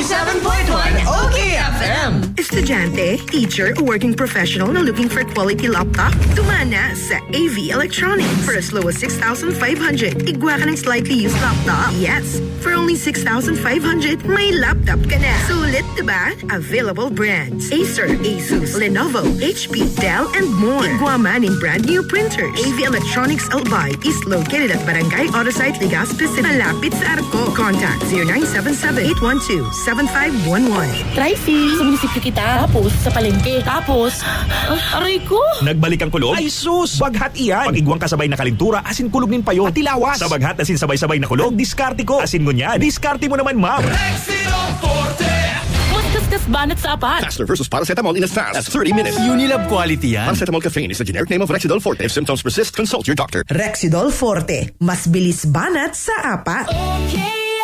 97.1 OKFM. Estudyante, teacher, o working professional na looking for quality laptop? Tumana sa AV Electronics. For as low as 6,500, igwa ka ng slightly used laptop. Yes, for only 6,500, may laptop ka na. Sulit, diba? Available brands: Acer, Asus, Lenovo, HP, Dell, and more. Igwa man in brand new printers. AV Electronics Albay is located at Barangay Autosite, Legazpi City. Malapit sa Arco. Contact 0977-812-7511. Trifie, sa munisipyo kita, tapos sa palengke, tapos, aray ko! Nagbalik ang kulog? Ay sus! Baghat iyan! Pag-igwang kasabay na kalintura, asin kulog nin payo, at tilawas. Sa baghat asin sabay-sabay na kulog, diskarte ko. Asin ngunyan, diskarte mo naman, ma'am. Rexidol Forte! Kaskas banat sa apat. Faster versus paracetamol in as fast as 30 minutes. Unilab quality yan. Paracetamol caffeine is the generic name of Rexidol Forte. If symptoms persist, consult your doctor. Rexidol Forte, mas bilis banat sa apat. Okay.